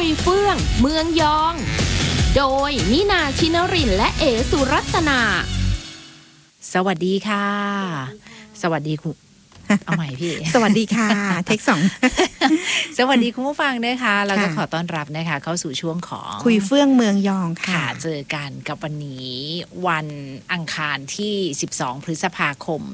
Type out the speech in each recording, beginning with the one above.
ยเฟื่องเมืองยอง โดยนินาชินรินและเอสุรัตนาสวัสดีค่ะสวัสดีคุณเอาใหม่พี่สวัสดีค่ะ เทค 2 สวัสดีคุณผู้ฟังนะคะแล้วก็ขอต้อนรับนะคะเข้าสู่ช่วงของคุยเฟื่องเมืองยองค่ะเจอกันกับวันนี้วันอังคารที่12พฤษภาคม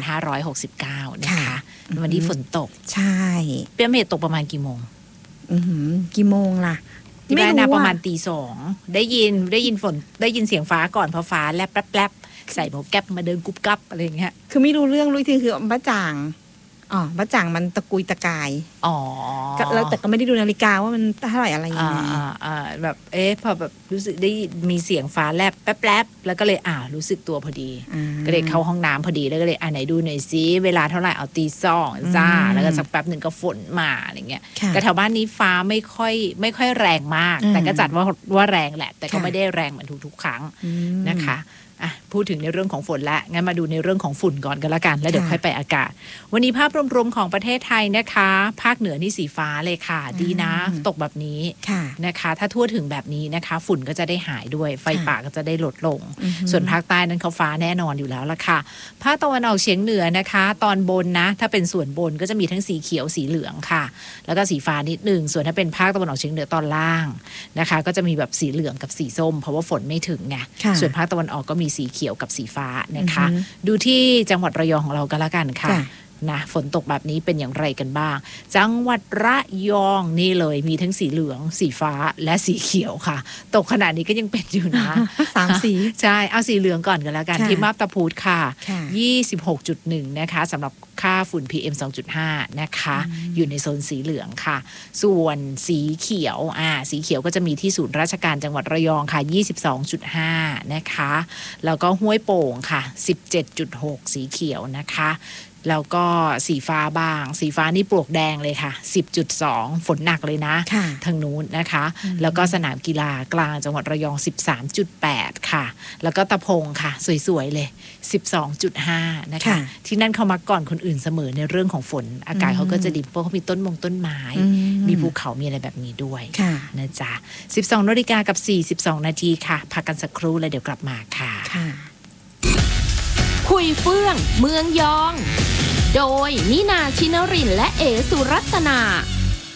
2569นะคะวันนี้ฝนตกใช่เปียเมตตกประมาณกี่โมงกี่โมงล่ะที่บ้านนะประมาณตี 2ได้ยินฝนได้ยินเสียงฟ้าก่อนพอฟ้าแลบแลบใส่หมวกแก๊ปมาเดินกุ๊บกับอะไรอย่างเงี้ยคือไม่รู้เรื่องรู้ทีคือบ้าจ่างบ้าจ่างมันตะกุยตะกายแล้วแต่ก็ไม่ได้ดูนาฬิกาว่ามันเท่าไหร่อะไรยังไงแบบพอแบบรู้สึกได้มีเสียงฟ้าแลบแป๊บแล้วก็เลยรู้สึกตัวพอดีก็เลยเข้าห้องน้ำพอดีแล้วก็เลยไหนดูหน่อยซิเวลาเท่าไหร่เอาตี 2จ้าแล้วก็สักแป๊บหนึ่งก็ฝนมาอะไรเงี้ยแต่แถวบ้านนี้ฟ้าไม่ค่อยแรงมากแต่ก็จัดว่าแรงแหละแต่ก็ไม่ได้แรงเหมือนทุกๆครั้งนะคะพูดถึงในเรื่องของฝนแล้วงั้นมาดูในเรื่องของฝุ่นก่อนกันละกันแล้วเดี๋ยวค่อยไปอากาศวันนี้ภาพรวมๆของประเทศไทยนะคะภาคเหนือนี่สีฟ้าเลยค่ะดีนะตกแบบนี้นะคะถ้าทั่วถึงแบบนี้นะคะฝุ่นก็จะได้หายด้วยไฟป่าก็จะได้ลดลงส่วนภาคใต้นั้นเขาฟ้าแน่นอนอยู่แล้วละค่ะภาคตะวันออกเฉียงเหนือนะคะตอนบนนะถ้าเป็นส่วนบนก็จะมีทั้งสีเขียวสีเหลืองค่ะแล้วก็สีฟ้านิดนึงส่วนถ้าเป็นภาคตะวันออกเฉียงเหนือตอนล่างนะคะก็จะมีแบบสีเหลืองกับสีส้มเพราะว่าฝนไม่ถึงไงส่วนภาคตะวันออกก็มีสีเขียวกับสีฟ้านะคะดูที่จังหวัดระยองของเรากันละกันค่ะนะฝนตกแบบนี้เป็นอย่างไรกันบ้างจังหวัดระยองนี่เลยมีทั้งสีเหลืองสีฟ้าและสีเขียวค่ะตกขนาดนี้ก็ยังเป็นอยู่นะ 3 สีใช่เอาสีเหลืองก่อนกันแล้วกันที่มาบตาพุธค่ะ 26.1 นะคะสำหรับค่าฝุ่น PM 2.5 นะคะอยู่ในโซนสีเหลืองค่ะส่วนสีเขียวสีเขียวก็จะมีที่ศูนย์ราชการจังหวัดระยองค่ะ 22.5 นะคะแล้วก็ห้วยโป่งค่ะ 17.6 สีเขียวนะคะแล้วก็สีฟ้าบ้างสีฟ้านี่ปลวกแดงเลยค่ะ 10.2 ฝนหนักเลยนะทางนู้นนะคะแล้วก็สนามกีฬากลางจังหวัดระยอง 13.8 ค่ะแล้วก็ตะพงค่ะสวยๆเลย 12.5 นะคะที่นั่นเขามาก่อนคนอื่นเสมอในเรื่องของฝนอากาศเขาก็จะดีเพราะเขามีต้นไม้มีภูเขามีอะไรแบบนี้ด้วยนะจ๊ะ 12 นาฬิกากับ 42 นาทีค่ะพักกันสักครู่แล้วเดี๋ยวกลับมาค่ะคุยเฟื่องเมืองยองโดยนินาชินรินและเอสุรัตนา